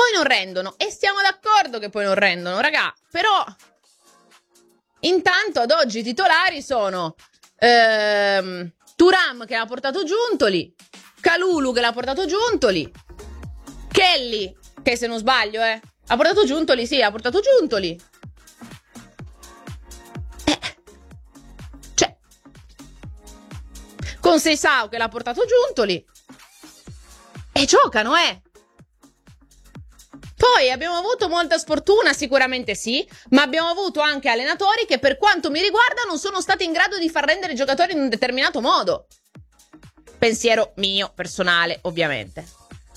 Poi non rendono, e stiamo d'accordo che poi non rendono, raga, però intanto ad oggi i titolari sono Thuram che l'ha portato Giuntoli, Kalulu che l'ha portato Giuntoli, Kelly che, se non sbaglio, ha portato Giuntoli, sì, ha portato Giuntoli. Cioè, con Seisao che l'ha portato Giuntoli. E giocano, Poi abbiamo avuto molta sfortuna, sicuramente sì, ma abbiamo avuto anche allenatori che, per quanto mi riguarda, non sono stati in grado di far rendere i giocatori in un determinato modo. Pensiero mio, personale, ovviamente.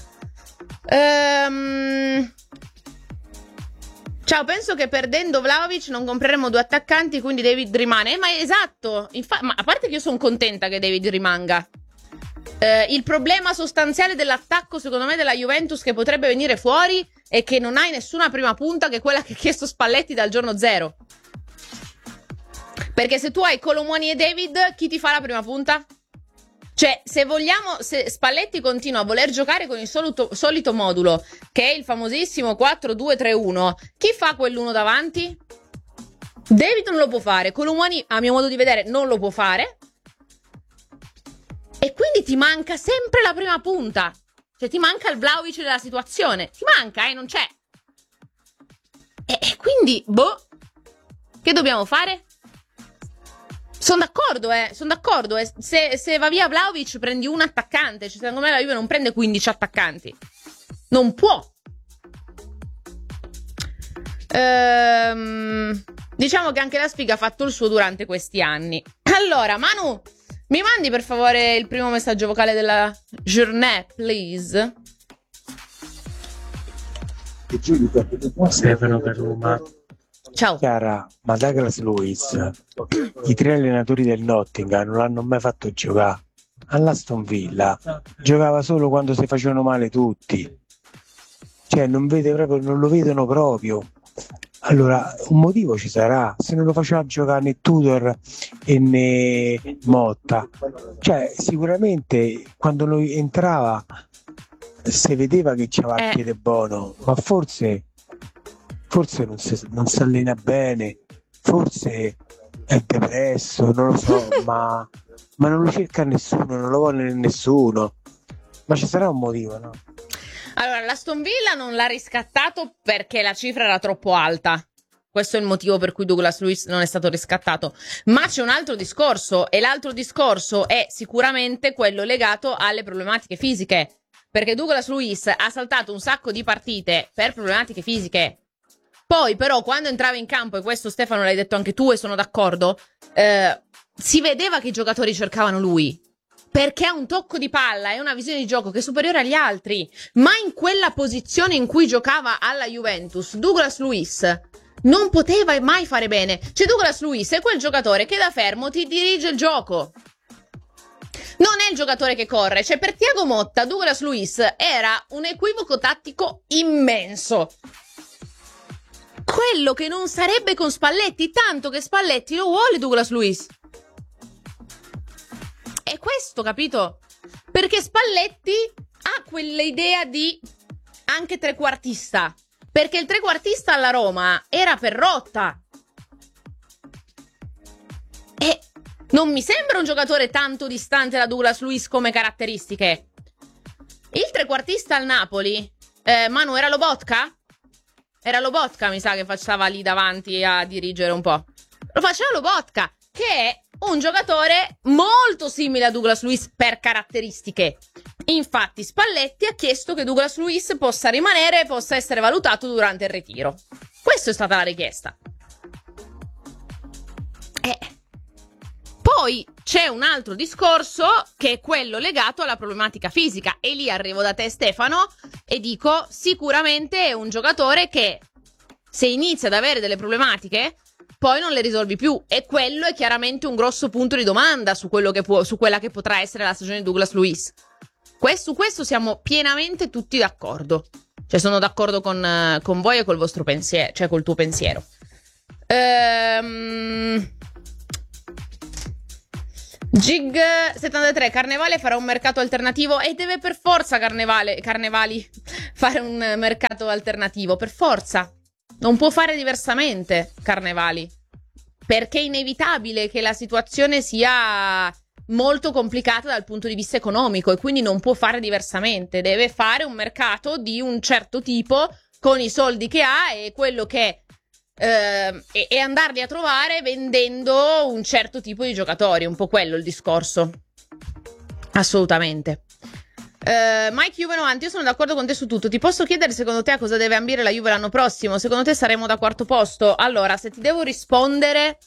Ciao, penso che perdendo Vlahovic non compreremo 2 attaccanti, quindi David rimane. Ma esatto, ma a parte che io sono contenta che David rimanga. Il problema sostanziale dell'attacco, secondo me, della Juventus che potrebbe venire fuori è che non hai nessuna prima punta, che è quella che ha chiesto Spalletti dal giorno zero. Perché se tu hai Colomoni e David, chi ti fa la prima punta? Cioè, se Spalletti continua a voler giocare con il solito modulo, che è il famosissimo 4-2-3-1, chi fa quell'uno davanti? David non lo può fare, Colomoni, a mio modo di vedere, non lo può fare. E quindi ti manca sempre la prima punta. Cioè, ti manca il Vlahovic della situazione. Ti manca, non c'è. E quindi, che dobbiamo fare? Sono d'accordo, Se va via Vlahovic prendi un attaccante. Cioè, secondo me la Juve non prende 15 attaccanti. Non può. Diciamo che anche la sfiga ha fatto il suo durante questi anni. Allora, Manu, mi mandi per favore il primo messaggio vocale della journée, please? Stefano per Roma. Ciao. Chiara, ma Douglas Luiz, i 3 allenatori del Nottingham non l'hanno mai fatto giocare. All'Aston Villa giocava solo quando si facevano male tutti. Cioè, non lo vedono proprio. Allora, un motivo ci sarà, se non lo faceva giocare né Tudor e né Motta. Cioè, sicuramente quando lui entrava si vedeva che c'aveva il piede buono, ma forse non si allena bene, forse è depresso, non lo so, ma non lo cerca nessuno, non lo vuole nessuno. Ma ci sarà un motivo, no? Allora, l'Aston Villa non l'ha riscattato perché la cifra era troppo alta. Questo è il motivo per cui Douglas Luiz non è stato riscattato. Ma c'è un altro discorso, e l'altro discorso è sicuramente quello legato alle problematiche fisiche. Perché Douglas Luiz ha saltato un sacco di partite per problematiche fisiche. Poi però quando entrava in campo, e questo Stefano l'hai detto anche tu e sono d'accordo, si vedeva che i giocatori cercavano lui. Perché ha un tocco di palla e una visione di gioco che è superiore agli altri. Ma in quella posizione in cui giocava alla Juventus, Douglas Luiz non poteva mai fare bene. Cioè, Douglas Luiz è quel giocatore che da fermo ti dirige il gioco. Non è il giocatore che corre. Cioè, per Thiago Motta, Douglas Luiz era un equivoco tattico immenso. Quello che non sarebbe con Spalletti, tanto che Spalletti lo vuole Douglas Luiz. È questo, capito? Perché Spalletti ha quell'idea di anche trequartista. Perché il trequartista alla Roma era Perrotta. E non mi sembra un giocatore tanto distante da Douglas Luiz come caratteristiche. Il trequartista al Napoli, Manu, era Lobotka? Era Lobotka, mi sa, che faceva lì davanti a dirigere un po'. Lo faceva Lobotka, che è un giocatore molto simile a Douglas Luiz per caratteristiche. Infatti Spalletti ha chiesto che Douglas Luiz possa rimanere e possa essere valutato durante il ritiro. Questa è stata la richiesta. Poi c'è un altro discorso che è quello legato alla problematica fisica, e lì arrivo da te, Stefano, e dico sicuramente è un giocatore che se inizia ad avere delle problematiche poi non le risolvi più, e quello è chiaramente un grosso punto di domanda su quella che potrà essere la stagione di Douglas Luiz. Su questo siamo pienamente tutti d'accordo. Cioè, sono d'accordo con voi e col vostro pensiero, cioè col tuo pensiero. Gig73, Carnevale farà un mercato alternativo e deve per forza Carnevali fare un mercato alternativo, per forza. Non può fare diversamente Carnevali, perché è inevitabile che la situazione sia molto complicata dal punto di vista economico e quindi non può fare diversamente. Deve fare un mercato di un certo tipo con i soldi che ha e quello che e andarli a trovare vendendo un certo tipo di giocatori. Un po' quello il discorso. Assolutamente. Mike Juve 90, io sono d'accordo con te su tutto. Ti posso chiedere secondo te a cosa deve ambire la Juve l'anno prossimo? Secondo te saremo da quarto posto? Allora, se ti devo rispondere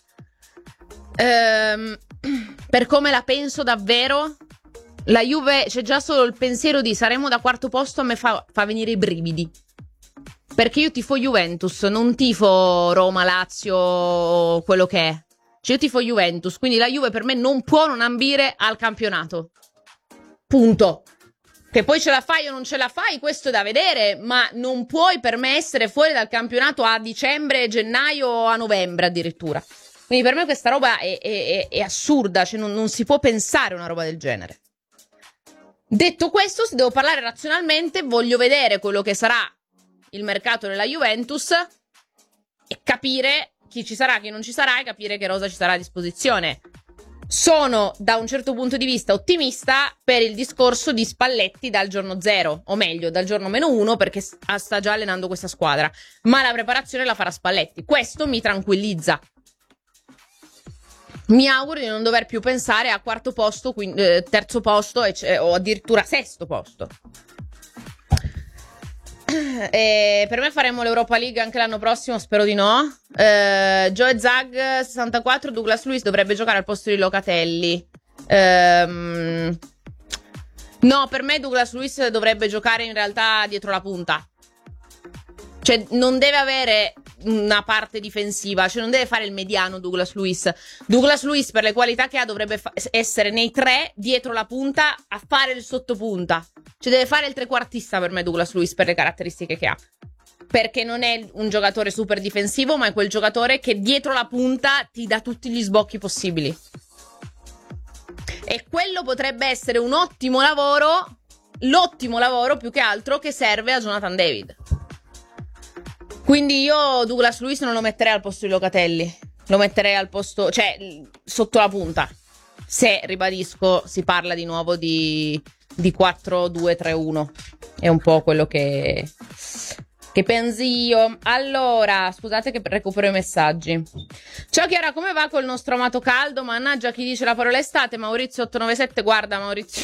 per come la penso davvero, la Juve, c'è già solo il pensiero di saremo da quarto posto, a me fa venire i brividi. Perché io tifo Juventus, non tifo Roma, Lazio, quello che è. Cioè io tifo Juventus, quindi la Juve per me non può non ambire al campionato. Punto. Che poi ce la fai o non ce la fai, questo è da vedere, ma non puoi per me essere fuori dal campionato a dicembre, gennaio o a novembre addirittura. Quindi per me questa roba è assurda, cioè non si può pensare una roba del genere. Detto questo, se devo parlare razionalmente, voglio vedere quello che sarà il mercato della Juventus e capire chi ci sarà, chi non ci sarà e capire che rosa ci sarà a disposizione. Sono da un certo punto di vista ottimista per il discorso di Spalletti dal giorno 0, o meglio dal giorno -1, perché sta già allenando questa squadra, ma la preparazione la farà Spalletti. Questo mi tranquillizza. Mi auguro di non dover più pensare a quarto posto, terzo posto o addirittura sesto posto. Per me faremo l'Europa League anche l'anno prossimo, spero di no. Joe Zag 64, Douglas Luiz dovrebbe giocare al posto di Locatelli. No, per me Douglas Luiz dovrebbe giocare in realtà dietro la punta. Cioè non deve avere una parte difensiva, cioè non deve fare il mediano Douglas Luiz. Douglas Luiz per le qualità che ha dovrebbe essere nei tre dietro la punta a fare il sottopunta. Cioè deve fare il trequartista per me Douglas Luiz per le caratteristiche che ha. Perché non è un giocatore super difensivo, ma è quel giocatore che dietro la punta ti dà tutti gli sbocchi possibili. E quello potrebbe essere un ottimo lavoro, l'ottimo lavoro più che altro che serve a Jonathan David. Quindi io Douglas Luiz non lo metterei al posto di Locatelli, lo metterei al posto, cioè sotto la punta. Se, ribadisco, si parla di nuovo di 4-2-3-1. È un po' quello che penso io. Allora, scusate che recupero i messaggi. Ciao Chiara, come va col nostro amato caldo? Mannaggia chi dice la parola estate. Maurizio 897, guarda Maurizio.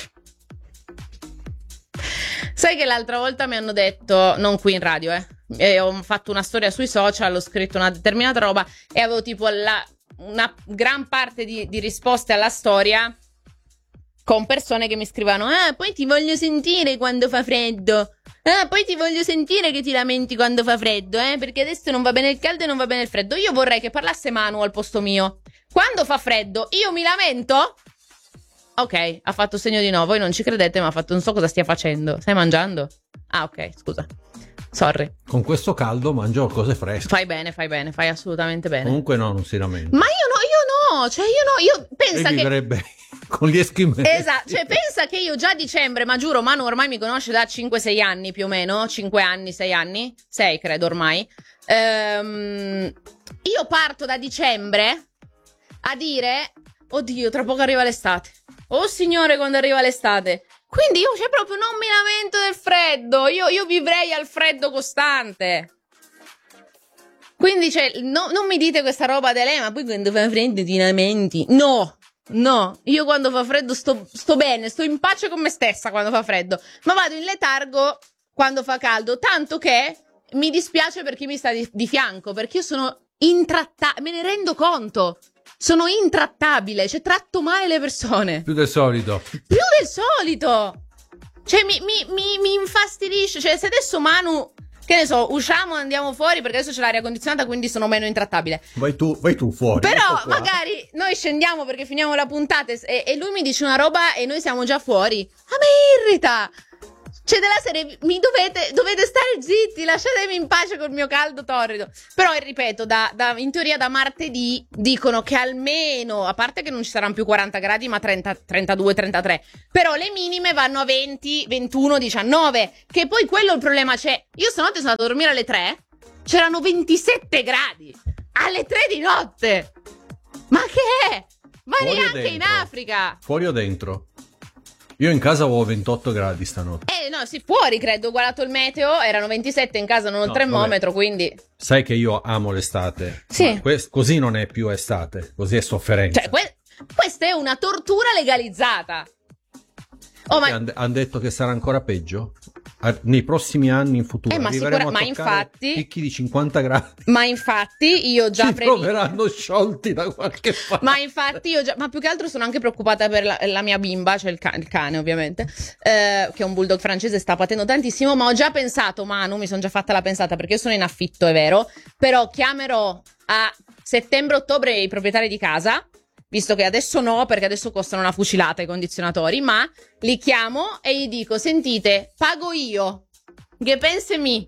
Sai che l'altra volta mi hanno detto, non qui in radio, ho fatto una storia sui social, ho scritto una determinata roba e avevo tipo una gran parte di risposte alla storia con persone che mi scrivevano: poi ti voglio sentire quando fa freddo, poi ti voglio sentire che ti lamenti quando fa freddo, perché adesso non va bene il caldo e non va bene il freddo. Io vorrei che parlasse Manu al posto mio. Quando fa freddo io mi lamento? Ok, ha fatto segno di no, voi non ci credete, ma ha fatto, non so cosa stia facendo. Stai mangiando? Ah, ok, scusa. Sorry. Con questo caldo mangio cose fresche. Fai bene, fai assolutamente bene. Comunque no, non si lamenta. Ma io no, cioè io pensa che vivrebbe con gli eschimesi. Esatto, cioè pensa che io già a dicembre, ma giuro, Manu ormai mi conosce da 5-6 anni più o meno, 5 anni, 6 anni, 6 credo ormai. Io parto da dicembre a dire: oddio, tra poco arriva l'estate. Oh signore, quando arriva l'estate. Quindi io cioè proprio non mi lamento del freddo. Io vivrei al freddo costante. Quindi cioè non mi dite questa roba di lei, ma poi quando fa freddo ti lamenti. No, io quando fa freddo sto bene, sto in pace con me stessa quando fa freddo, ma vado in letargo quando fa caldo, tanto che mi dispiace per chi mi sta di fianco, perché io sono intrattabile, me ne rendo conto. Sono intrattabile, cioè tratto male le persone. Più del solito. Cioè mi infastidisce. Cioè se adesso Manu, che ne so, usciamo, andiamo fuori, perché adesso c'è l'aria condizionata, quindi sono meno intrattabile. Vai tu fuori. Però magari noi scendiamo perché finiamo la puntata e lui mi dice una roba e noi siamo già fuori. A me irrita. Cioè, della serie, dovete stare zitti, lasciatemi in pace col mio caldo torrido. Però, ripeto, in teoria da martedì dicono che almeno, a parte che non ci saranno più 40 gradi, ma 30, 32, 33. Però le minime vanno a 20, 21, 19. Che poi quello è il problema. Cioè, io stanotte sono andata a dormire alle 3, c'erano 27 gradi. Alle 3 di notte. Ma che è? Ma Fuori neanche in Africa. Fuori o dentro? Io in casa avevo 28 gradi stanotte. No, sì, fuori credo, ho guardato il meteo, erano 27, in casa non ho il termometro, quindi... Sai che io amo l'estate. Sì. Così non è più estate, così è sofferenza. Cioè, questa è una tortura legalizzata. Oh, ma... Hanno detto che sarà ancora peggio? Nei prossimi anni in futuro ma arriveremo ma a toccare infatti, picchi di 50 gradi. Ma infatti io già ci troveranno sciolti da qualche parte. Ma infatti io già, ma più che altro sono anche preoccupata per la mia bimba, cioè il cane ovviamente, che è un bulldog francese, sta patendo tantissimo, ma ho già pensato, Manu, mi sono già fatta la pensata, perché io sono in affitto, è vero, però chiamerò a settembre-ottobre i proprietari di casa, visto che adesso no, perché adesso costano una fucilata i condizionatori, ma li chiamo e gli dico: sentite, pago io, che pensemi,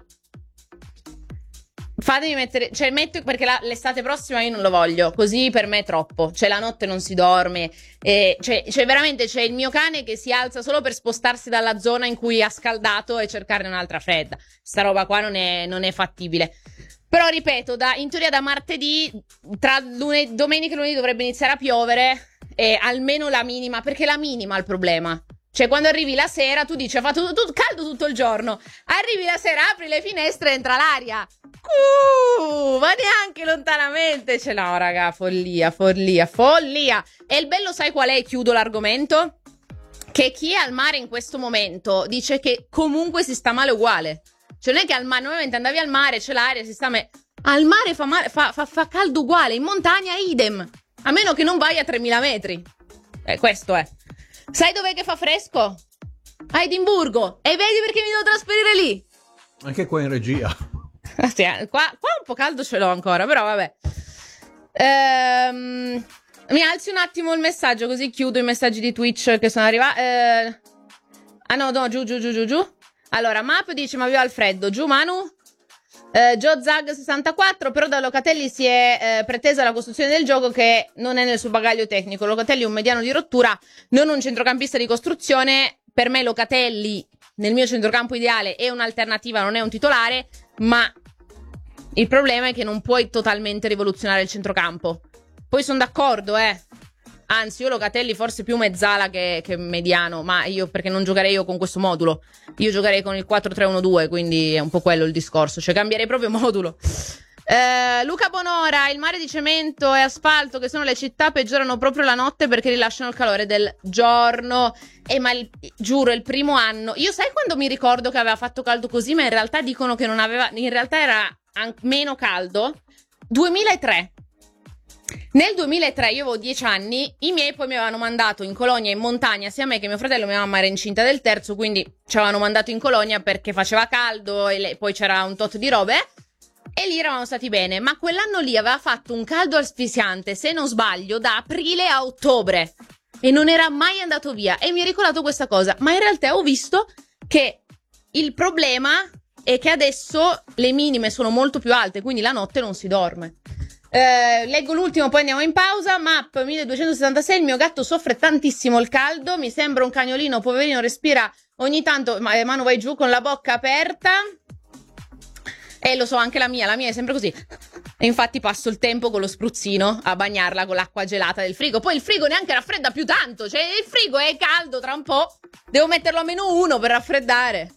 fatemi mettere, cioè metto, perché l'estate prossima io non lo voglio, così per me è troppo, cioè la notte non si dorme, cioè veramente c'è il mio cane che si alza solo per spostarsi dalla zona in cui ha scaldato e cercarne un'altra fredda. Sta roba qua non è fattibile. Però ripeto, in teoria da martedì, tra domenica e lunedì dovrebbe iniziare a piovere, almeno la minima, perché la minima è il problema. Cioè, quando arrivi la sera, tu dici: ha fatto caldo tutto il giorno. Arrivi la sera, apri le finestre, entra l'aria. Ma neanche lontanamente. Cioè, no, raga, follia. E il bello, sai qual è? Chiudo l'argomento. Che chi è al mare in questo momento dice che comunque si sta male uguale. Cioè, non è che al mare, normalmente andavi al mare, c'è l'aria, si sta al mare fa caldo uguale, in montagna idem. A meno che non vai a 3000 metri. Questo è. Sai dov'è che fa fresco? A Edimburgo. E vedi perché mi devo trasferire lì? Anche qua in regia. Sì, qua un po' caldo ce l'ho ancora, però vabbè. Mi alzi un attimo il messaggio, così chiudo i messaggi di Twitch che sono arrivati. No, giù. Allora, Map dice: ma viva il freddo. Giù, Manu. Joe Zag 64, però da Locatelli si è pretesa la costruzione del gioco che non è nel suo bagaglio tecnico. Locatelli è un mediano di rottura, non un centrocampista di costruzione. Per me Locatelli nel mio centrocampo ideale è un'alternativa, non è un titolare, ma il problema è che non puoi totalmente rivoluzionare il centrocampo. Poi sono d'accordo, anzi, io Locatelli forse più mezzala che mediano, ma io perché non giocherei io con questo modulo. Io giocherei con il 4-3-1-2, quindi è un po' quello il discorso, cioè cambierei proprio modulo. Luca Bonora: il mare di cemento e asfalto che sono le città peggiorano proprio la notte perché rilasciano il calore del giorno. Ma giuro, il primo anno, io sai quando mi ricordo che aveva fatto caldo così, ma in realtà dicono che non aveva, in realtà era meno caldo? 2003. Nel 2003 io avevo 10 anni, i miei poi mi avevano mandato in colonia in montagna, sia me che mio fratello. Mia mamma era incinta del terzo, quindi ci avevano mandato in colonia perché faceva caldo e poi c'era un tot di robe, e lì eravamo stati bene. Ma quell'anno lì aveva fatto un caldo asfissiante, se non sbaglio, da aprile a ottobre, e non era mai andato via. E mi ho ricordato questa cosa, ma in realtà ho visto che il problema è che adesso le minime sono molto più alte, quindi la notte non si dorme. Leggo l'ultimo, poi andiamo in pausa. Map 1276: il mio gatto soffre tantissimo il caldo, mi sembra un cagnolino, poverino, respira ogni tanto. Manu, vai giù con la bocca aperta. Lo so, anche la mia è sempre così. E infatti passo il tempo con lo spruzzino a bagnarla con l'acqua gelata del frigo. Poi il frigo neanche raffredda più tanto, cioè il frigo è caldo, tra un po' devo metterlo a -1 per raffreddare.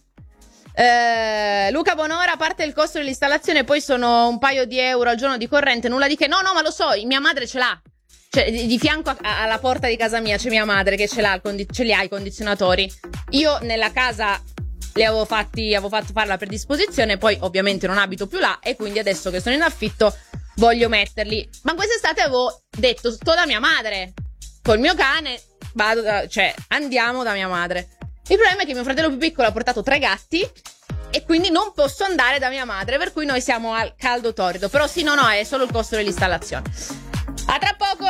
Luca Bonora: a parte il costo dell'installazione, poi sono un paio di euro al giorno di corrente, nulla di che. No, ma lo so, mia madre ce l'ha, cioè di fianco alla porta di casa mia c'è mia madre che ce li ha i condizionatori. Io nella casa avevo fatto fare la predisposizione, poi ovviamente non abito più là e quindi adesso che sono in affitto voglio metterli. Ma quest'estate avevo detto: sto da mia madre col mio cane, andiamo da mia madre. Il problema è che mio fratello più piccolo ha portato 3 gatti e quindi non posso andare da mia madre, per cui noi siamo al caldo torrido. Però sì, no, è solo il costo dell'installazione. A tra poco.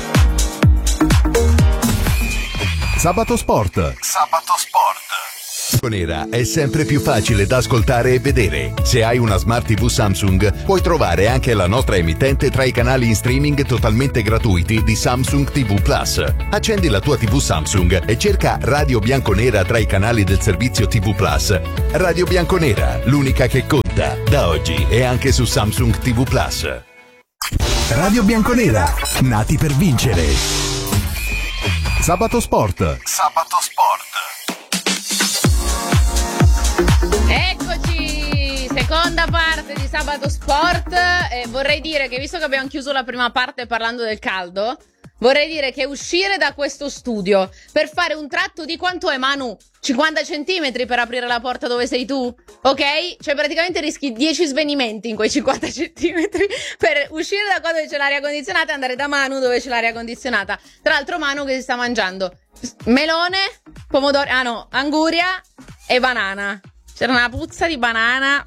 Sabato Sport. Nera è sempre più facile da ascoltare e vedere. Se hai una Smart TV Samsung, puoi trovare anche la nostra emittente tra i canali in streaming totalmente gratuiti di Samsung TV Plus. Accendi la tua TV Samsung e cerca Radio Bianconera tra i canali del servizio TV Plus. Radio Bianconera, l'unica che conta. Da oggi è anche su Samsung TV Plus. Radio Bianconera, nati per vincere. Sabato Sport. Eccoci, seconda parte di Sabato Sport. Vorrei dire che, visto che abbiamo chiuso la prima parte parlando del caldo, vorrei dire che uscire da questo studio per fare un tratto di quanto è, Manu? 50 centimetri per aprire la porta dove sei tu, ok? Cioè praticamente rischi 10 svenimenti in quei 50 centimetri per uscire da qua dove c'è l'aria condizionata e andare da Manu dove c'è l'aria condizionata. Tra l'altro Manu che si sta mangiando melone, pomodoro, anguria e banana. C'era una puzza di banana.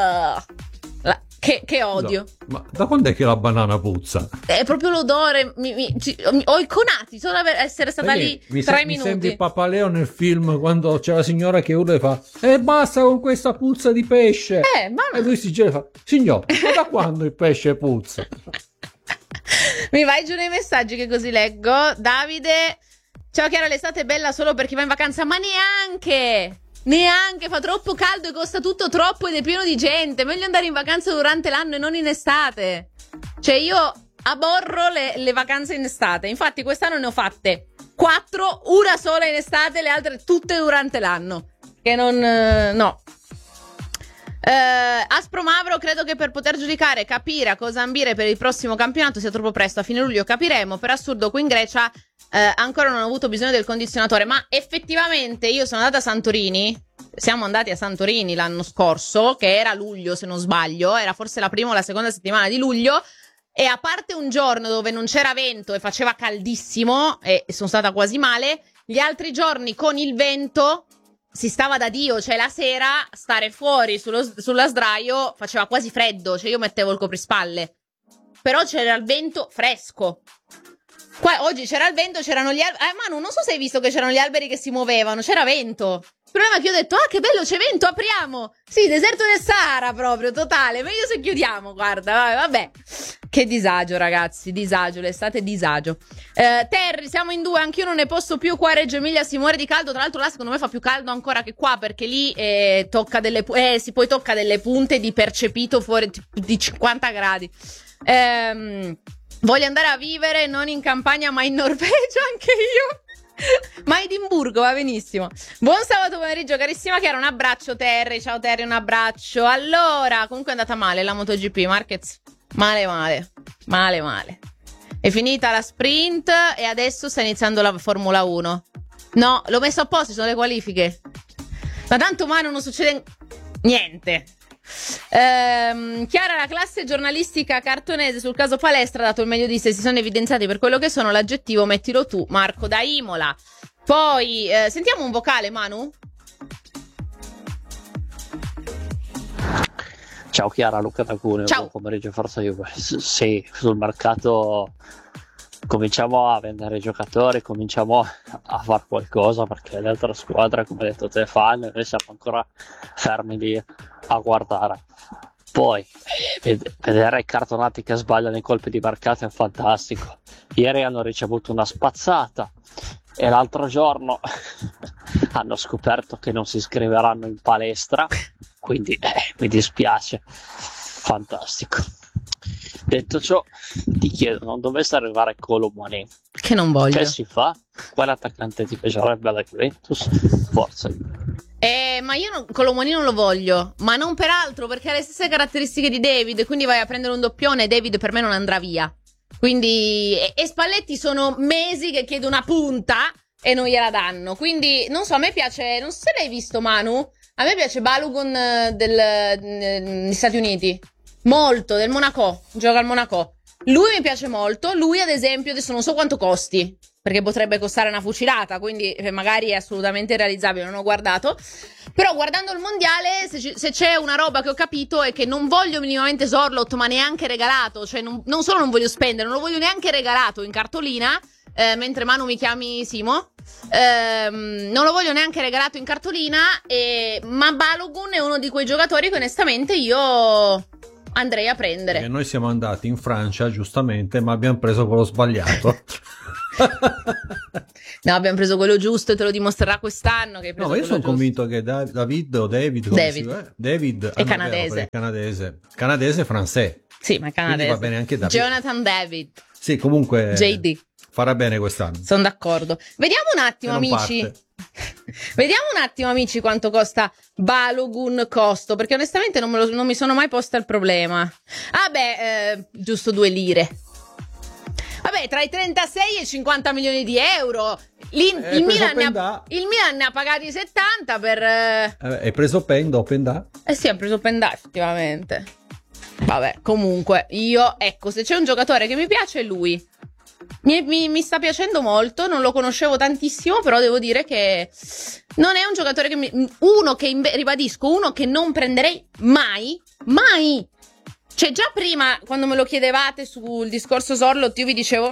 Che odio. No, ma da quando è che la banana puzza? È proprio l'odore. Ho i conati solo per essere stata lì 3 minuti. Mi sembri Papaleo nel film quando c'è la signora che urla e fa: basta con questa puzza di pesce. Ma e lui si gira e fa: signor, ma da quando il pesce puzza? Mi vai giù nei messaggi che così leggo. Davide: ciao Chiara, l'estate è bella solo per chi va in vacanza. Ma neanche, fa troppo caldo e costa tutto troppo ed è pieno di gente. Meglio andare in vacanza durante l'anno e non in estate. Cioè io aborro le vacanze in estate. Infatti quest'anno ne ho fatte 4, una sola in estate, le altre tutte durante l'anno. Che non... no. Aspro Mavro: credo che per poter giudicare, capire a cosa ambire per il prossimo campionato sia troppo presto. A fine luglio capiremo. Per assurdo qui in Grecia ancora non ho avuto bisogno del condizionatore. Ma effettivamente io sono andata a Santorini. Siamo andati a Santorini l'anno scorso, che era luglio se non sbaglio, era forse la prima o la seconda settimana di luglio, e a parte un giorno dove non c'era vento e faceva caldissimo e sono stata quasi male, gli altri giorni con il vento si stava da Dio. Cioè la sera stare fuori sulla sdraio faceva quasi freddo, cioè io mettevo il coprispalle, però c'era il vento fresco. Qua oggi c'era il vento, c'erano gli alberi. Manu, non so se hai visto che c'erano gli alberi che si muovevano, c'era vento. Il problema è che io ho detto: che bello, c'è vento, apriamo. Sì, deserto del Sahara proprio, totale. Meglio se chiudiamo, guarda, vabbè. Che disagio, ragazzi, disagio, l'estate è disagio. Terry, siamo in 2, anch'io non ne posso più. Qua a Reggio Emilia si muore di caldo. Tra l'altro là secondo me fa più caldo ancora che qua, perché lì tocca delle tocca delle punte di percepito fuori di 50 gradi. Voglio andare a vivere non in campagna ma in Norvegia, anche io. Ma Edimburgo va benissimo. Buon sabato pomeriggio carissima Chiara, un abbraccio Terry. Ciao Terry, un abbraccio. Allora, comunque è andata male la MotoGP, Marquez. Male. È finita la sprint e adesso sta iniziando la Formula 1. No, l'ho messo apposta, ci sono le qualifiche. Ma tanto umano non succede niente. Chiara, la classe giornalistica cartonese sul caso Palestra ha dato il meglio di sé, si sono evidenziati per quello che sono. L'aggettivo mettilo tu, Marco da Imola. Poi sentiamo un vocale, Manu. Ciao Chiara, Luca da Cuneo. Ciao. Buon pomeriggio, forza Juve. Sì, sul mercato cominciamo a vendere giocatori, cominciamo a fare qualcosa, perché le altre squadre, come hai detto te, fanno, noi siamo ancora fermi lì a guardare. Poi vedere i cartonati che sbagliano i colpi di mercato è fantastico. Ieri hanno ricevuto una spazzata e l'altro giorno hanno scoperto che non si iscriveranno in palestra, quindi mi dispiace. Fantastico. Detto ciò, ti chiedo, non dovesse arrivare Colomani, che non voglio, che si fa? Quale attaccante ti piacerebbe alla Juventus? Forza. Ma io Colomani non lo voglio, ma non per altro, perché ha le stesse caratteristiche di David, quindi vai a prendere un doppione e David per me non andrà via. Quindi e Spalletti sono mesi che chiede una punta e non gliela danno. Quindi non so, a me piace, non so se l'hai visto Manu, a me piace Balogun degli Stati Uniti. Molto, del Monaco, gioca al Monaco. Lui mi piace molto. Lui ad esempio, adesso non so quanto costi, perché potrebbe costare una fucilata, quindi magari è assolutamente realizzabile, non ho guardato. Però guardando il mondiale, se c'è una roba che ho capito è che non voglio minimamente Sorloth, ma neanche regalato. Cioè non solo non voglio spendere, non lo voglio neanche regalato in cartolina, mentre Manu mi chiami Simo. Non lo voglio neanche regalato in cartolina, ma Balogun è uno di quei giocatori che onestamente io andrei a prendere. E noi siamo andati in Francia, giustamente, ma abbiamo preso quello sbagliato. No, abbiamo preso quello giusto e te lo dimostrerà quest'anno che hai preso. No, io sono convinto che David o David, David è canadese. Canadese francese. Sì, ma è canadese. Va bene anche David. Jonathan David. Sì, comunque JD. Farà bene quest'anno. Sono d'accordo. Vediamo un attimo, amici. Vediamo un attimo, amici, quanto costa Balogun Costo, perché onestamente non mi sono mai posta il problema. Giusto 2 lire. Vabbè, tra i 36 e i 50 milioni di euro. Il Milan ne ha pagati 70 per... Hai preso Openda? Sì, ha preso Openda, effettivamente. Vabbè, comunque, se c'è un giocatore che mi piace è lui. Mi sta piacendo molto, non lo conoscevo tantissimo, però devo dire che non è un giocatore uno che non prenderei mai. Cioè, già prima, quando me lo chiedevate sul discorso Sorloth, io vi dicevo,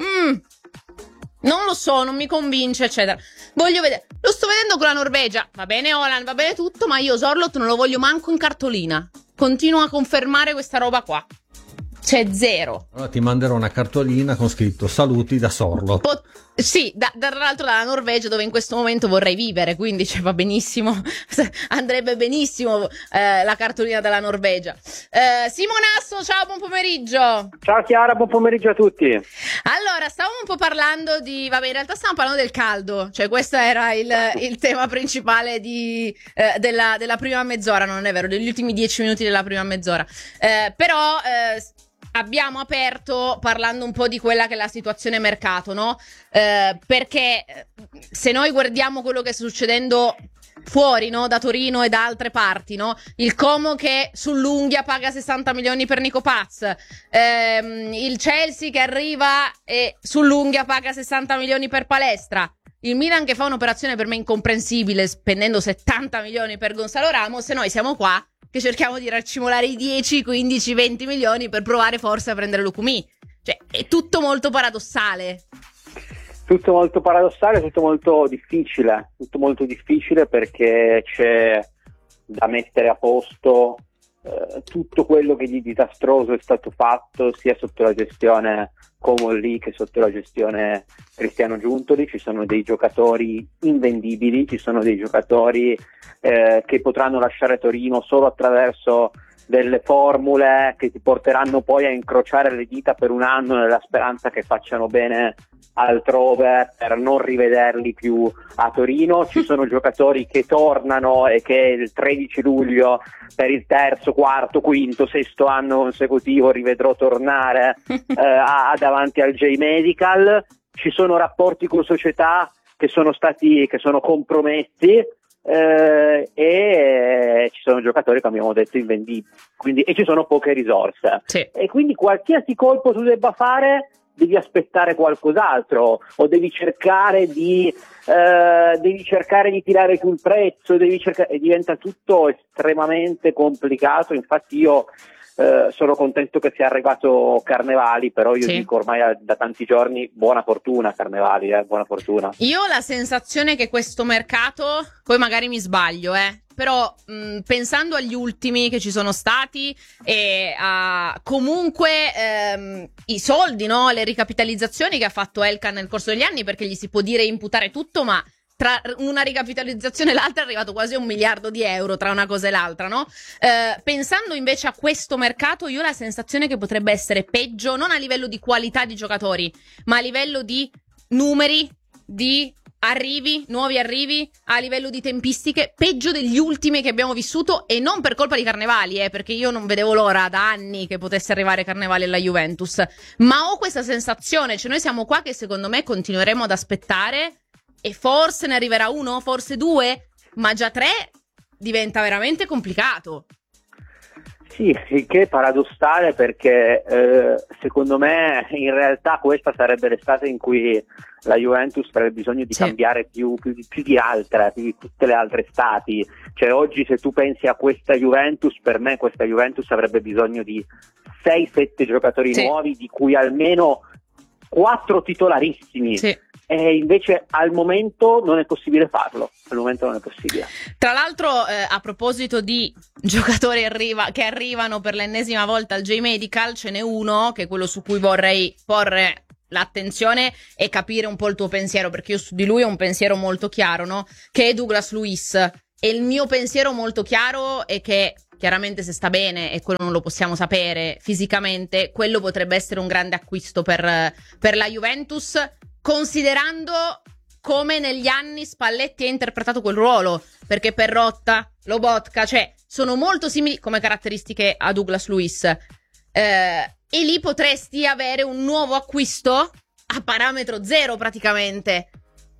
non lo so, non mi convince, eccetera. Voglio vedere. Lo sto vedendo con la Norvegia. Va bene Haaland, va bene tutto, ma io Sorloth non lo voglio manco in cartolina. Continuo a confermare questa roba qua. C'è zero. Allora ti manderò una cartolina con scritto saluti da Sorloth. Sì, tra l'altro dalla Norvegia, dove in questo momento vorrei vivere, quindi va benissimo, andrebbe benissimo la cartolina dalla Norvegia. Simonasso, ciao, buon pomeriggio. Ciao Chiara, buon pomeriggio a tutti. Allora, stavamo un po' parlando in realtà stavamo parlando del caldo, cioè questo era il tema principale della prima mezz'ora, non è vero, degli ultimi 10 minuti della prima mezz'ora, però... abbiamo aperto parlando un po' di quella che è la situazione mercato, no? Perché se noi guardiamo quello che sta succedendo fuori, no? Da Torino e da altre parti, no? Il Como che sull'unghia paga 60 milioni per Nico Paz, il Chelsea che arriva e sull'unghia paga 60 milioni per Palestra, il Milan che fa un'operazione per me incomprensibile spendendo 70 milioni per Gonzalo Ramos, e noi siamo qua che cerchiamo di raccimolare i 10, 15, 20 milioni per provare forse a prendere Lukumi. Cioè, è tutto molto paradossale. Tutto molto paradossale, tutto molto difficile perché c'è da mettere a posto tutto quello che di disastroso è stato fatto sia sotto la gestione Comolli che sotto la gestione Cristiano Giuntoli. Ci sono dei giocatori invendibili, ci sono dei giocatori che potranno lasciare Torino solo attraverso delle formule che ti porteranno poi a incrociare le dita per un anno nella speranza che facciano bene altrove per non rivederli più a Torino. Ci sono giocatori che tornano e che il 13 luglio per il terzo, quarto, quinto, sesto anno consecutivo rivedrò tornare davanti al J-Medical. Ci sono rapporti con società che sono compromessi e ci sono giocatori, come abbiamo detto, invendibili, e ci sono poche risorse, sì. E quindi qualsiasi colpo tu debba fare devi aspettare qualcos'altro o devi cercare di tirare sul prezzo, e diventa tutto estremamente complicato. Infatti io sono contento che sia arrivato Carnevali, però io dico ormai da tanti giorni buona fortuna Carnevali, buona fortuna. Io ho la sensazione che questo mercato, poi magari mi sbaglio, però pensando agli ultimi che ci sono stati e a comunque i soldi, no? Le ricapitalizzazioni che ha fatto Elkann nel corso degli anni, perché gli si può dire imputare tutto, ma tra una ricapitalizzazione e l'altra è arrivato quasi a 1 miliardo di euro tra una cosa e l'altra, no? Pensando invece a questo mercato, io ho la sensazione che potrebbe essere peggio, non a livello di qualità di giocatori, ma a livello di numeri, di nuovi arrivi, a livello di tempistiche, peggio degli ultimi che abbiamo vissuto, e non per colpa di Carnevali, perché io non vedevo l'ora da anni che potesse arrivare Carnevali alla Juventus, ma ho questa sensazione, cioè noi siamo qua che secondo me continueremo ad aspettare e forse ne arriverà 1, forse 2, ma già 3 diventa veramente complicato. Sì, il che è paradossale perché secondo me in realtà questa sarebbe l'estate in cui la Juventus avrebbe bisogno di cambiare più di altre, più di tutte le altre estati. Cioè oggi se tu pensi a questa Juventus, per me questa Juventus avrebbe bisogno di 6-7 giocatori nuovi, di cui almeno 4 titolarissimi, e invece al momento non è possibile farlo. Al momento non è possibile. Tra l'altro, a proposito di giocatori che arrivano per l'ennesima volta al J-Medical, ce n'è uno che è quello su cui vorrei porre l'attenzione e capire un po' il tuo pensiero, perché io su di lui ho un pensiero molto chiaro, no? Che è Douglas Luiz. E il mio pensiero molto chiaro è che chiaramente se sta bene, e quello non lo possiamo sapere fisicamente, quello potrebbe essere un grande acquisto per la Juventus, considerando come negli anni Spalletti ha interpretato quel ruolo, perché Perrotta, Lobotka, cioè sono molto simili come caratteristiche a Douglas Luiz, e lì potresti avere un nuovo acquisto a parametro zero praticamente.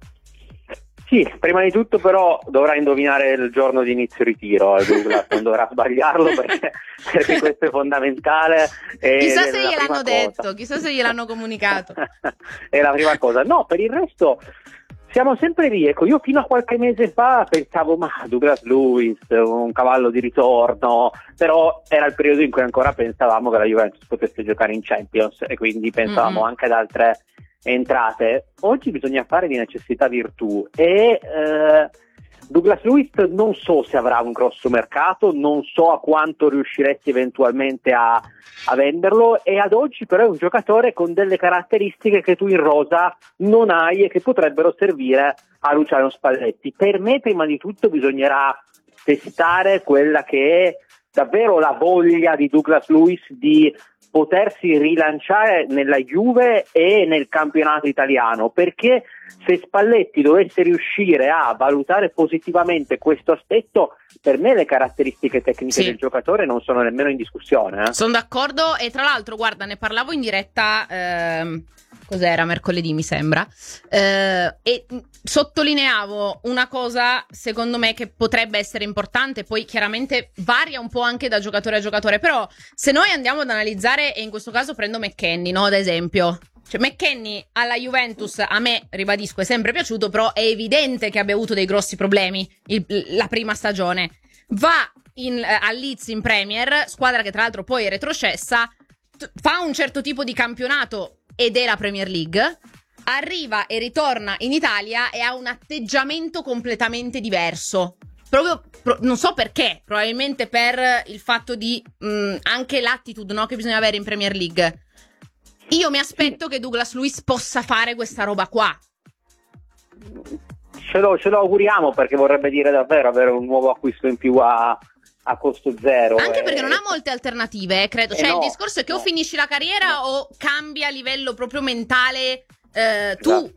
Sì, prima di tutto però dovrà indovinare il giorno di inizio ritiro, Douglas, non dovrà sbagliarlo perché questo è fondamentale. Chissà se gliel'hanno detto, chissà se gliel'hanno comunicato. È la prima cosa. No, per il resto siamo sempre lì. Ecco, io fino a qualche mese fa pensavo, ma Douglas Luiz, un cavallo di ritorno, però era il periodo in cui ancora pensavamo che la Juventus potesse giocare in Champions e quindi pensavamo anche ad altre entrate. Oggi bisogna fare di necessità virtù e Douglas Luiz non so se avrà un grosso mercato, non so a quanto riusciresti eventualmente a venderlo, e ad oggi però è un giocatore con delle caratteristiche che tu in rosa non hai e che potrebbero servire a Luciano Spalletti. Per me prima di tutto bisognerà testare quella che è davvero la voglia di Douglas Luiz di potersi rilanciare nella Juve e nel campionato italiano, perché se Spalletti dovesse riuscire a valutare positivamente questo aspetto, per me le caratteristiche tecniche del giocatore non sono nemmeno in discussione. Sono d'accordo, e tra l'altro guarda, ne parlavo in diretta cos'era, mercoledì mi sembra, e sottolineavo una cosa secondo me che potrebbe essere importante, poi chiaramente varia un po' anche da giocatore a giocatore, però se noi andiamo ad analizzare, e in questo caso prendo McKennie, no, ad esempio, cioè McKennie alla Juventus a me, ribadisco, è sempre piaciuto, però è evidente che abbia avuto dei grossi problemi la prima stagione. Va a Leeds in Premier, squadra che tra l'altro poi è retrocessa, fa un certo tipo di campionato ed è la Premier League, arriva e ritorna in Italia e ha un atteggiamento completamente diverso. Proprio non so perché, probabilmente per il fatto di anche l'attitude, no, che bisogna avere in Premier League. Io mi aspetto che Douglas Luiz possa fare questa roba qua. Ce lo auguriamo, perché vorrebbe dire davvero avere un nuovo acquisto in più a costo zero. Anche perché non ha molte alternative, credo. Cioè, il discorso è che o finisci la carriera o cambi a livello proprio mentale tu.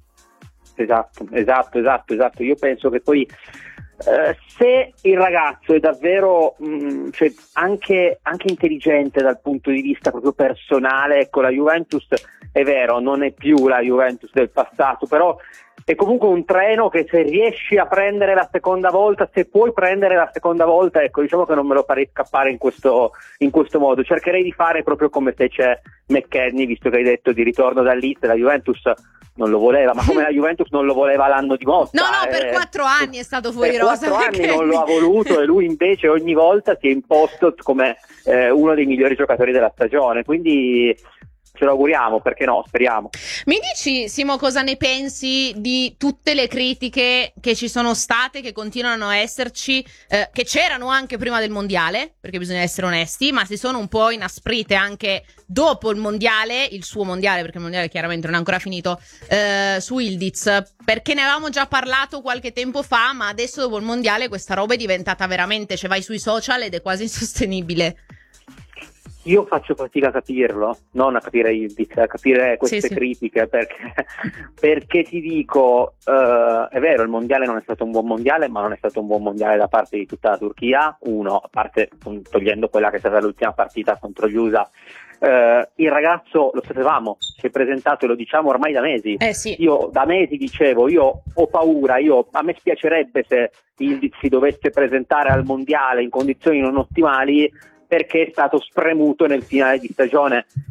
Esatto. Io penso che poi se il ragazzo è davvero cioè anche intelligente dal punto di vista proprio personale, ecco, la Juventus è vero, non è più la Juventus del passato, però è comunque un treno che se riesci a prendere la seconda volta, se puoi prendere la seconda volta, ecco, diciamo che non me lo farei scappare in questo modo. Cercherei di fare proprio come fece McKennie, visto che hai detto di ritorno da Leeds, la Juventus non lo voleva, ma come la Juventus non lo voleva l'anno di Motta. No, per 4 anni è stato fuori rosa. Per 4 anni non lo ha voluto, e lui invece ogni volta si è imposto come uno dei migliori giocatori della stagione, quindi ce lo auguriamo, perché no, speriamo. Mi dici, Simo, cosa ne pensi di tutte le critiche che ci sono state, che continuano a esserci, che c'erano anche prima del mondiale, perché bisogna essere onesti, ma si sono un po' inasprite anche dopo il mondiale, il suo mondiale, perché il mondiale chiaramente non è ancora finito, su Ildiz, perché ne avevamo già parlato qualche tempo fa, ma adesso dopo il mondiale questa roba è diventata veramente, cioè vai sui social ed è quasi insostenibile. Io faccio fatica a capirlo, non a capire Ildiz, a capire queste critiche, perché ti dico, è vero, il mondiale non è stato un buon mondiale, ma non è stato un buon mondiale da parte di tutta la Turchia, a parte togliendo quella che è stata l'ultima partita contro gli USA. Il ragazzo, lo sapevamo, si è presentato, e lo diciamo ormai da mesi. Sì. Io da mesi dicevo, io ho paura, a me spiacerebbe se Ildiz si dovesse presentare al mondiale in condizioni non ottimali, perché è stato spremuto nel finale di stagione.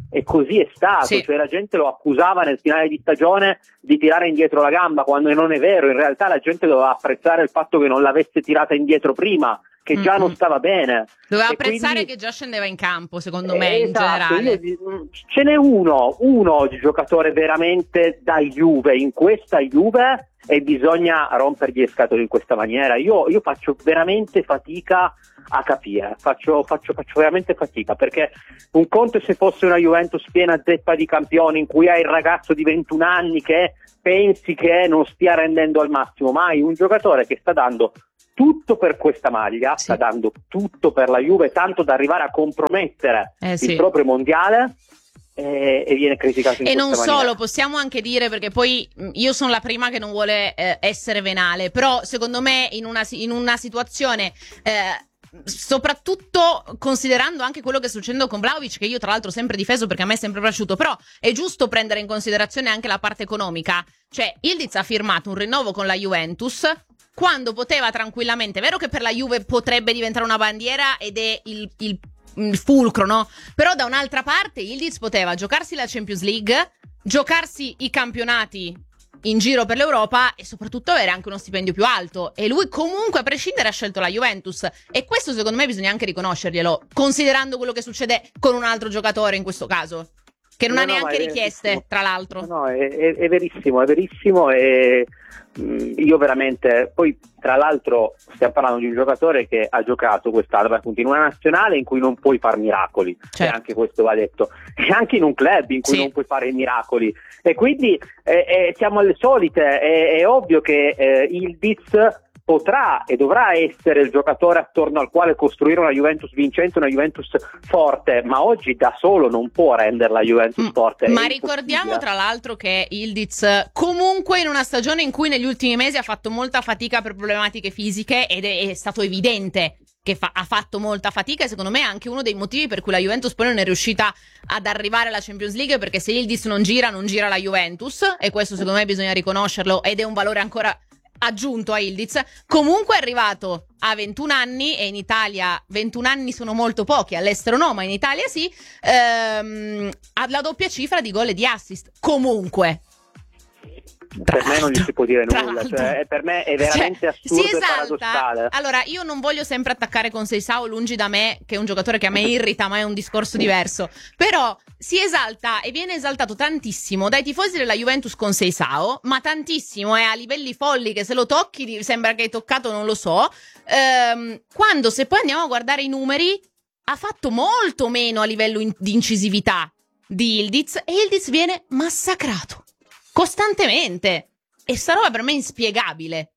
e così è stato, Sì. cioè la gente lo accusava nel finale di stagione di tirare indietro la gamba, quando non è vero. In realtà la gente doveva apprezzare il fatto che non l'avesse tirata indietro prima, che già non stava bene. Doveva E apprezzare quindi, che già scendeva in campo, secondo me, in esatto, generale. Ce n'è uno di giocatore veramente da Juve, in questa Juve, e bisogna rompergli le scatole in questa maniera. Io faccio veramente fatica a capire, faccio veramente fatica, perché un conto è se fosse una Juventus piena zeppa di campioni, in cui hai il ragazzo di 21 anni che pensi che non stia rendendo al massimo, ma hai un giocatore che sta dando tutto per questa maglia, Sì. sta dando tutto per la Juve, tanto da arrivare a compromettere Sì. il proprio mondiale, e viene criticato in E questa non maniera. solo, possiamo anche dire, perché poi io sono la prima che non vuole essere venale, però secondo me in una situazione, soprattutto considerando anche quello che sta succedendo con Vlahovic, che io tra l'altro ho sempre difeso perché a me è sempre piaciuto, però è giusto prendere in considerazione anche la parte economica. Cioè, Yildiz ha firmato un rinnovo con la Juventus quando poteva tranquillamente, è vero che per la Juve potrebbe diventare una bandiera ed è il fulcro, no? Però da un'altra parte Yildiz poteva giocarsi la Champions League, giocarsi i campionati in giro per l'Europa e soprattutto avere anche uno stipendio più alto, e lui comunque a prescindere ha scelto la Juventus, e questo secondo me bisogna anche riconoscerglielo, considerando quello che succede con un altro giocatore in questo caso, che non ha neanche richieste, tra l'altro. No, è verissimo, e io veramente, poi tra l'altro stiamo parlando di un giocatore che ha giocato quest'anno appunto in una nazionale in cui non puoi fare miracoli, Certo. e anche questo va detto, e anche in un club in cui Sì. non puoi fare miracoli, e quindi siamo alle solite. È ovvio che Yildiz potrà e dovrà essere il giocatore attorno al quale costruire una Juventus vincente, una Juventus forte, ma oggi da solo non può rendere la Juventus forte. Ma è ricordiamo impossibile. tra l'altro che Yildiz comunque in una stagione in cui negli ultimi mesi ha fatto molta fatica per problematiche fisiche, ed è stato evidente che ha fatto molta fatica, e secondo me è anche uno dei motivi per cui la Juventus poi non è riuscita ad arrivare alla Champions League, perché se Yildiz non gira la Juventus, e questo secondo me bisogna riconoscerlo, ed è un valore ancora aggiunto a Yildiz. Comunque è arrivato a 21 anni, e in Italia 21 anni sono molto pochi, all'estero no, ma in Italia sì, ha la doppia cifra di gol e di assist. Comunque Per me non gli si può dire tra nulla, l'altro. cioè, per me è veramente assurdo si e esalta. paradossale. Allora, io non voglio sempre attaccare con Seisao, lungi da me, che è un giocatore che a me irrita, ma è un discorso diverso. Però si esalta e viene esaltato tantissimo dai tifosi della Juventus con Seisao, ma tantissimo, a livelli folli, che se lo tocchi sembra che hai toccato, non lo so. Quando, se poi andiamo a guardare i numeri, ha fatto molto meno a livello di incisività di Yildiz, e Yildiz viene massacrato costantemente, e sta roba per me è inspiegabile.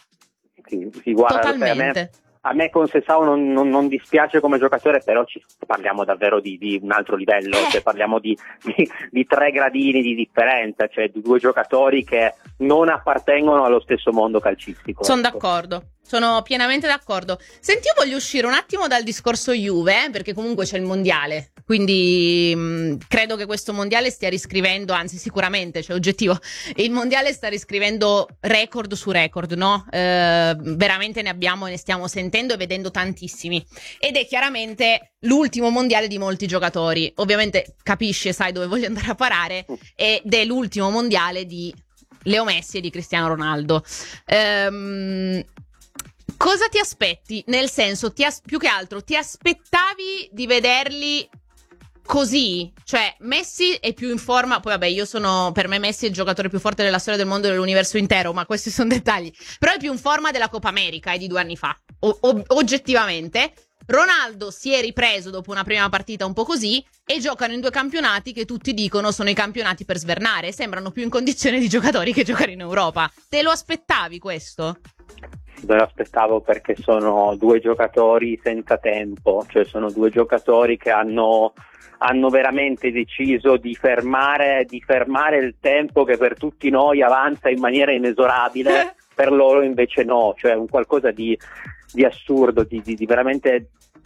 Sì, guarda, Totalmente. a me con Seisao non dispiace come giocatore, però parliamo davvero di un altro livello, cioè parliamo di 3 gradini di differenza, cioè di 2 giocatori che non appartengono allo stesso mondo calcistico. Sono ecco. d'accordo. Sono pienamente d'accordo. Senti, io voglio uscire un attimo dal discorso Juve, perché comunque c'è il mondiale, quindi credo che questo mondiale stia riscrivendo, anzi sicuramente, cioè oggettivo, il mondiale sta riscrivendo record su record, no? Veramente ne abbiamo e ne stiamo sentendo e vedendo tantissimi, ed è chiaramente l'ultimo mondiale di molti giocatori. Ovviamente capisci e sai dove voglio andare a parare, ed è l'ultimo mondiale di Leo Messi e di Cristiano Ronaldo. Cosa ti aspetti? Nel senso, più che altro, ti aspettavi di vederli così? Cioè, Messi è più in forma, poi vabbè, per me Messi è il giocatore più forte della storia del mondo e dell'universo intero, ma questi sono dettagli. Però è più in forma della Coppa America di 2 anni fa, oggettivamente. Ronaldo si è ripreso dopo una prima partita un po' così, e giocano in 2 campionati che tutti dicono sono i campionati per svernare, sembrano più in condizione di giocatori che giocare in Europa. Te lo aspettavi questo? Me lo aspettavo, perché sono 2 giocatori senza tempo, cioè sono 2 giocatori che hanno veramente deciso di fermare il tempo che per tutti noi avanza in maniera inesorabile, per loro invece no, cioè un qualcosa di assurdo, di veramente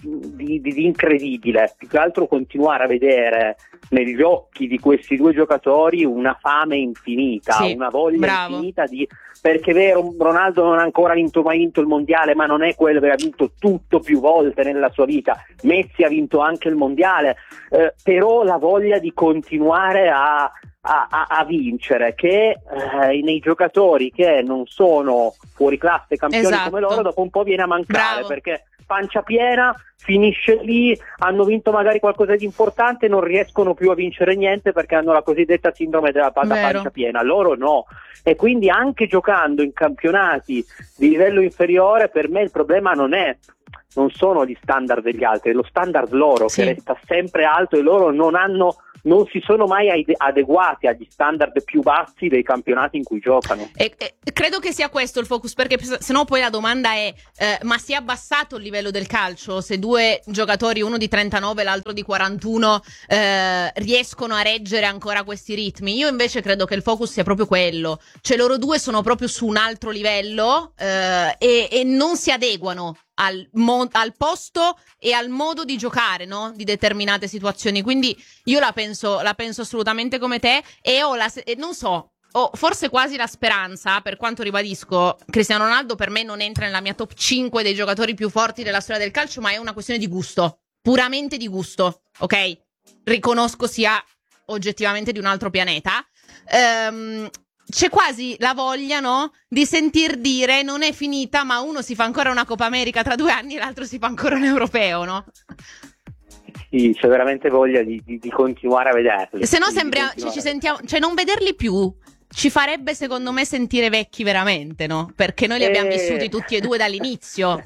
di incredibile, più che altro continuare a vedere negli occhi di questi due giocatori una fame infinita, sì, una voglia bravo. infinita perché è vero, Ronaldo non ha ancora mai vinto il mondiale, ma non è quello che ha vinto tutto più volte nella sua vita. Messi ha vinto anche il mondiale, però la voglia di continuare a vincere, che nei giocatori che non sono fuori classe campioni, esatto, come loro, dopo un po' viene a mancare. Bravo. Perché pancia piena, finisce lì, hanno vinto magari qualcosa di importante, non riescono più a vincere niente perché hanno la cosiddetta sindrome della pancia piena. Loro no, e quindi anche giocando in campionati di livello inferiore, per me il problema non sono gli standard degli altri, è lo standard loro, sì, che resta sempre alto, e loro non si sono mai adeguati agli standard più bassi dei campionati in cui giocano. E credo che sia questo il focus, perché sennò poi la domanda è ma si è abbassato il livello del calcio se due giocatori, uno di 39 e l'altro di 41, riescono a reggere ancora questi ritmi? Io invece credo che il focus sia proprio quello, cioè loro due sono proprio su un altro livello e non si adeguano al posto e al modo di giocare, no? Di determinate situazioni. Quindi io la penso assolutamente come te, e non so, ho forse quasi la speranza, per quanto ribadisco, Cristiano Ronaldo per me non entra nella mia top 5 dei giocatori più forti della storia del calcio, ma è una questione di gusto, puramente di gusto, ok? Riconosco sia oggettivamente di un altro pianeta. C'è quasi la voglia, no? Di sentir dire non è finita, ma uno si fa ancora una Coppa America tra 2 anni e l'altro si fa ancora un europeo, no? Sì, c'è veramente voglia di continuare a vederli. Se no ci sentiamo, cioè non vederli più ci farebbe secondo me sentire vecchi veramente, no? Perché noi li abbiamo vissuti tutti e due dall'inizio.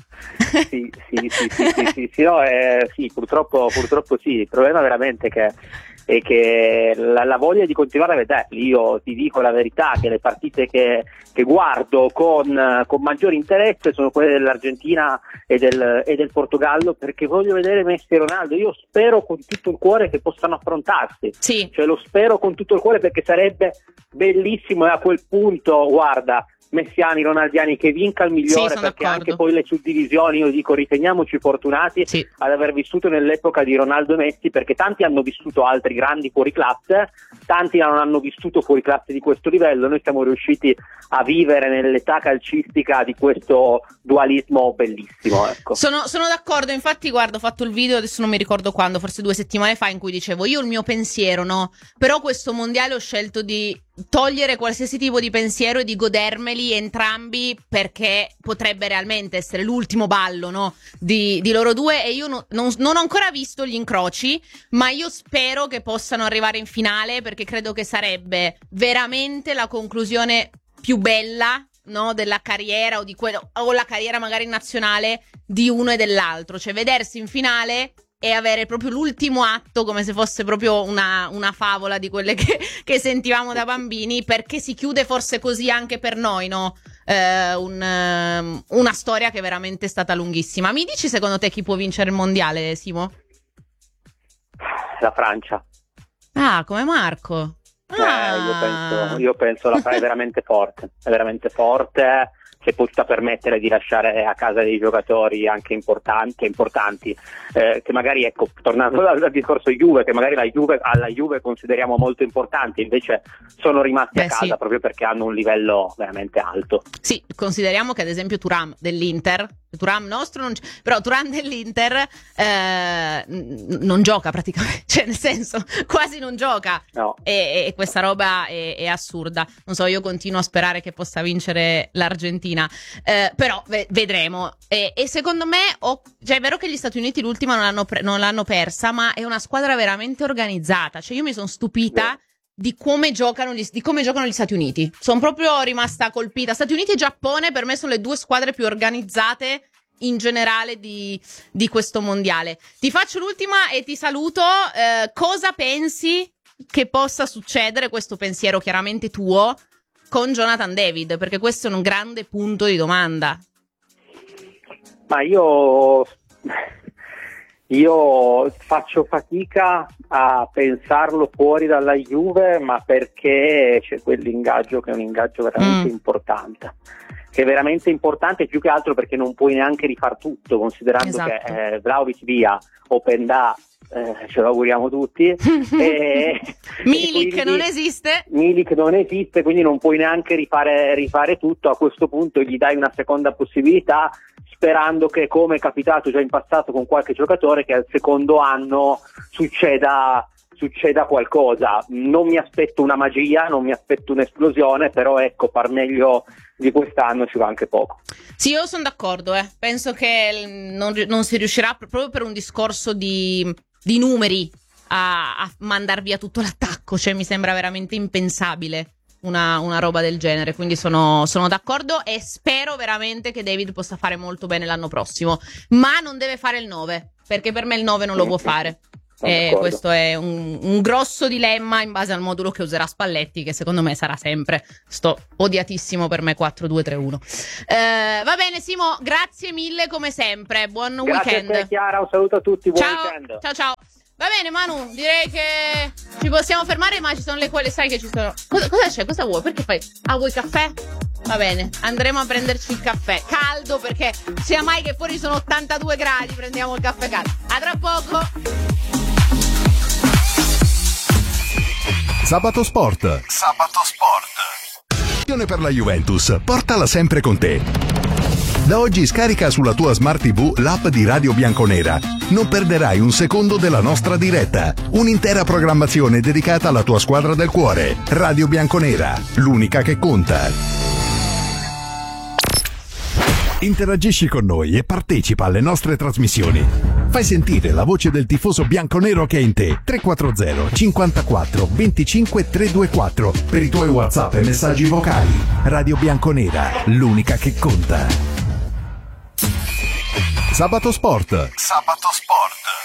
Sì, purtroppo sì. Il problema veramente è che la voglia di continuare a vederli. Io ti dico la verità, che le partite che guardo con maggiore interesse sono quelle dell'Argentina e del Portogallo, perché voglio vedere Messi e Ronaldo. Io spero con tutto il cuore che possano affrontarsi, sì, cioè lo spero con tutto il cuore, perché sarebbe bellissimo, e a quel punto, guarda, messiani, ronaldiani, che vinca il migliore, sì, perché d'accordo. anche poi le suddivisioni, io dico, riteniamoci fortunati sì, ad aver vissuto nell'epoca di Ronaldo e Messi, perché tanti hanno vissuto altri grandi fuoriclasse, tanti non hanno vissuto fuoriclasse di questo livello. Noi siamo riusciti a vivere nell'età calcistica di questo dualismo bellissimo, ecco. Sono d'accordo, infatti guarda, ho fatto il video, adesso non mi ricordo quando, forse 2 settimane fa, in cui dicevo io il mio pensiero, no? Però questo mondiale ho scelto di togliere qualsiasi tipo di pensiero e di godermeli entrambi, perché potrebbe realmente essere l'ultimo ballo, no? Di loro due, e io non ho ancora visto gli incroci, ma io spero che possano arrivare in finale, perché credo che sarebbe veramente la conclusione più bella, no, della carriera o di quello, o la carriera magari nazionale di uno e dell'altro, cioè vedersi in finale e avere proprio l'ultimo atto come se fosse proprio una favola di quelle che sentivamo da bambini, perché si chiude forse così anche per noi, no? Una storia che veramente è stata lunghissima. Mi dici secondo te chi può vincere il mondiale, Simo? La Francia. Ah, come Marco. Io penso la Francia è veramente forte, si è potuta permettere di lasciare a casa dei giocatori anche importanti, che magari, ecco, tornando al discorso Juve, che magari alla Juve consideriamo molto importanti, invece sono rimasti a casa, sì, proprio perché hanno un livello veramente alto. Sì, consideriamo che ad esempio Thuram dell'Inter, Thuram nostro però Thuram dell'Inter non gioca praticamente, cioè nel senso quasi non gioca, no. E questa roba è assurda. Non so, io continuo a sperare che possa vincere l'Argentina, però vedremo. E secondo me cioè è vero che gli Stati Uniti l'ultima non l'hanno persa, ma è una squadra veramente organizzata. Cioè io mi sono stupita di come giocano gli Stati Uniti. Sono proprio rimasta colpita. Stati Uniti e Giappone per me sono le 2 squadre più organizzate in generale di questo mondiale. Ti faccio l'ultima e ti saluto. Cosa pensi che possa succedere, questo pensiero chiaramente tuo, con Jonathan David? Perché questo è un grande punto di domanda. Ma io faccio fatica a pensarlo fuori dalla Juve, ma perché c'è quell'ingaggio che è un ingaggio veramente importante. che è veramente importante, più che altro perché non puoi neanche rifar tutto, considerando Esatto. che Vlahovic via, Openda ce lo auguriamo tutti. Milik non esiste. Milik non esiste, quindi non puoi neanche rifare tutto. A questo punto gli dai una seconda possibilità, sperando che, come è capitato già in passato con qualche giocatore, che al secondo anno succeda qualcosa. Non mi aspetto una magia, non mi aspetto un'esplosione, però ecco, par meglio di quest'anno ci va anche poco. Sì, io sono d'accordo, penso che non si riuscirà, proprio per un discorso di numeri, a mandar via tutto l'attacco, cioè mi sembra veramente impensabile una roba del genere, quindi sono d'accordo e spero veramente che David possa fare molto bene l'anno prossimo, ma non deve fare il 9, perché per me il 9 non lo può fare. E questo è un grosso dilemma in base al modulo che userà Spalletti, che secondo me sarà sempre sto odiatissimo per me 4-2-3-1. Va bene Simo, grazie mille come sempre, buon weekend. Grazie a te Chiara, un saluto a tutti, buon weekend. Ciao. Va bene Manu, direi che ci possiamo fermare, ma ci sono le quelle, sai che ci sono. Cosa c'è? Cosa vuoi? Perché fai? Vuoi caffè? Va bene, andremo a prenderci il caffè caldo, perché sia mai che fuori sono 82 gradi, prendiamo il caffè caldo. A tra poco. Sabato Sport. Passione per la Juventus, portala sempre con te. Da oggi scarica sulla tua Smart TV l'app di Radio Bianconera. Non perderai un secondo della nostra diretta. Un'intera programmazione dedicata alla tua squadra del cuore. Radio Bianconera, l'unica che conta. Interagisci con noi e partecipa alle nostre trasmissioni. Fai sentire la voce del tifoso bianconero che è in te. 340 54 25 324 per i tuoi WhatsApp e messaggi vocali. Radio Bianconera, l'unica che conta. Sabato Sport.